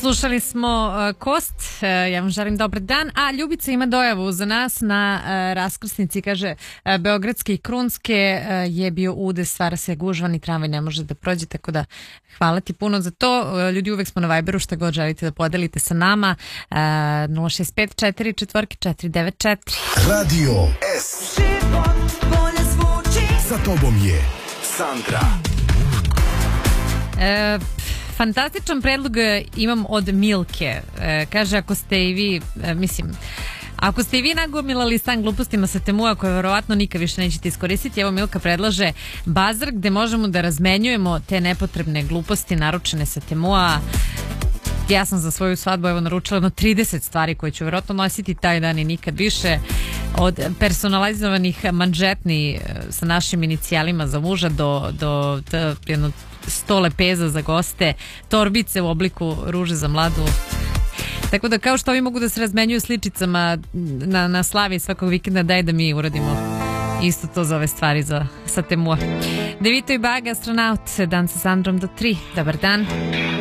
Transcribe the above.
Slušali smo Kost, ja vam želim dobar dan, a Ljubica ima dojavu za nas na raskrsnici, kaže Beogradske i Krunske je bio udes, stvara se gužva, ni tramvaj ne može da prođe, tako da hvala ti puno za to. Ljudi, uvek smo na Viberu, šta god želite da podelite sa nama. 065 44 494. Radio S. Za tobom je Sandra. Fantastičan predlog imam od Milke. Kaže, ako ste i vi, ako ste i vi nagomilali stan glupostima sa Temua koje verovatno nikad više nećete iskoristiti, evo Milka predlaže bazar gde možemo da razmenjujemo te nepotrebne gluposti naručene sa Temua. Ja sam za svoju svadbu evo naručila 30 stvari koje ću verovatno nositi taj dan i nikad više. Od personalizovanih manžetni sa našim inicijalima za muža do jedno 100 lepeza za goste, torbice u obliku ruže za mladu. Tako da kao što ovi mogu da se razmenjuju sličicama na slavi svakog vikenda, daj da mi uradimo isto to za ove stvari sa Temua. Devito i Baga, Astronaut, dan sa Sandrom do 3. Dobar dan.